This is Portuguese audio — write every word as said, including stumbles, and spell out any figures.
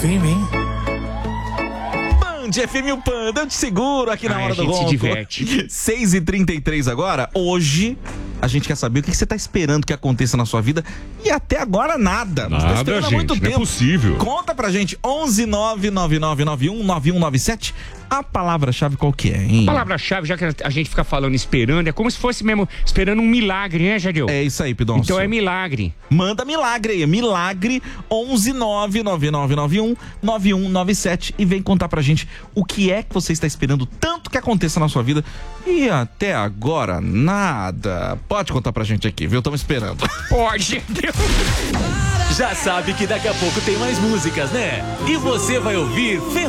F M, hein? Band F M, o Panda, eu te seguro aqui na Ai, hora do a gente ronco. se diverte. seis e trinta e três agora. Hoje a gente quer saber o que você tá esperando que aconteça na sua vida e até agora nada. Você tá Nada, esperando há gente, muito não tempo. é possível. Conta pra gente, onze nove nove nove nove um nove um nove sete. A palavra-chave qual que é, hein? Palavra-chave, já que a gente fica falando esperando, é como se fosse mesmo esperando um milagre, né, Jadeu? É isso aí, Pidoncio. Então é milagre. Manda milagre aí, milagre, onze nove nove nove nove um nove um nove sete e vem contar pra gente o que é que você está esperando tanto que aconteça na sua vida e até agora nada. Pode contar pra gente aqui, viu? Estamos esperando. Pode, Jadeu. Já sabe que daqui a pouco tem mais músicas, né? E você vai ouvir